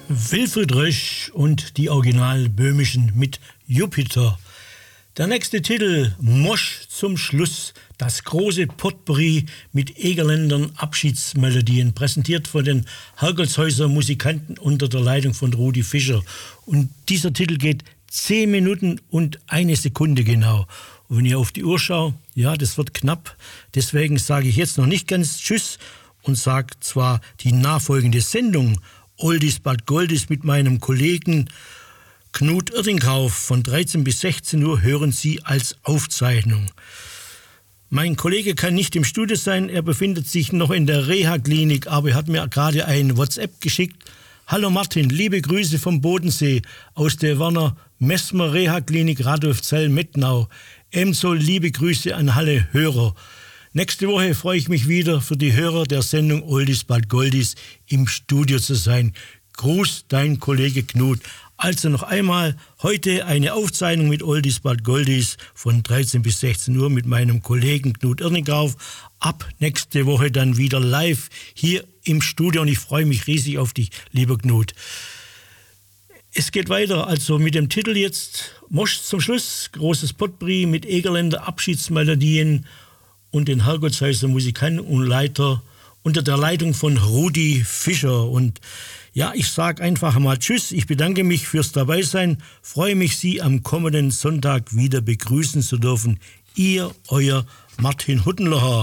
Wilfried Rösch und die Original-Böhmischen mit Jupiter. Der nächste Titel, Mosch zum Schluss, das große Potpourri mit Egerländern Abschiedsmelodien, präsentiert von den Hergolzhäuser Musikanten unter der Leitung von Rudi Fischer. Und dieser Titel geht 10 Minuten und 1 Sekunde genau. Und wenn ich auf die Uhr schaue, ja, das wird knapp. Deswegen sage ich jetzt noch nicht ganz Tschüss und sage zwar die nachfolgende Sendung Oldies but Goldies mit meinem Kollegen Knut Irtinghauf von 13 bis 16 Uhr hören Sie als Aufzeichnung. Mein Kollege kann nicht im Studio sein, er befindet sich noch in der Reha-Klinik, aber er hat mir gerade ein WhatsApp geschickt. Hallo Martin, liebe Grüße vom Bodensee aus der Werner Messmer Reha-Klinik Radolfzell-Mettnau. Ebenso liebe Grüße an alle Hörer. Nächste Woche freue ich mich wieder für die Hörer der Sendung Oldies but Goldies im Studio zu sein. Gruß, dein Kollege Knut. Also noch einmal heute eine Aufzeichnung mit Oldies but Goldies von 13 bis 16 Uhr mit meinem Kollegen Knut Irninghauf. Ab nächste Woche dann wieder live hier im Studio und ich freue mich riesig auf dich, lieber Knut. Es geht weiter, also mit dem Titel jetzt Mosch zum Schluss, großes Potpourri mit Egerländer Abschiedsmelodien und den Hergolzhäuser Musikanten und Leiter unter der Leitung von Rudi Fischer. Und ja, ich sage einfach mal Tschüss, ich bedanke mich fürs Dabeisein, freue mich, Sie am kommenden Sonntag wieder begrüßen zu dürfen. Ihr, euer Martin Huttenloher.